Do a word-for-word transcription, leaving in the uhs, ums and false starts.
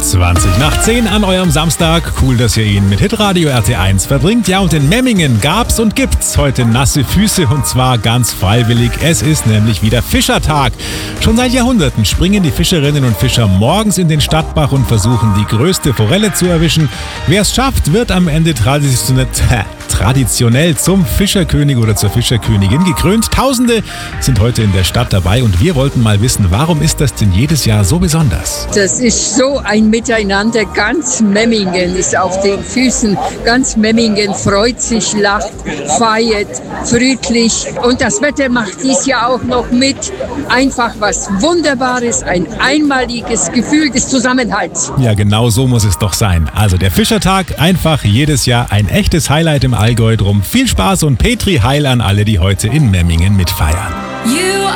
zwanzig nach zehn an eurem Samstag. Cool, dass ihr ihn mit Hitradio R T eins verbringt. Ja, und in Memmingen gab's und gibt's heute nasse Füße und zwar ganz freiwillig. Es ist nämlich wieder Fischertag. Schon seit Jahrhunderten springen die Fischerinnen und Fischer morgens in den Stadtbach und versuchen, die größte Forelle zu erwischen. Wer es schafft, wird am Ende traditionell, traditionell zum Fischerkönig oder zur Fischerkönigin gekrönt. Tausende sind heute in der Stadt dabei und wir wollten mal wissen, warum ist das denn jedes Jahr so besonders? Das ist so ein Miteinander. Ganz Memmingen ist auf den Füßen. Ganz Memmingen freut sich, lacht, feiert, friedlich. Und das Wetter macht dies Jahr auch noch mit. Einfach was Wunderbares, ein einmaliges Gefühl des Zusammenhalts. Ja, genau so muss es doch sein. Also der Fischertag, einfach jedes Jahr ein echtes Highlight im Allgäu. Drum viel Spaß und Petri Heil an alle, die heute in Memmingen mitfeiern. You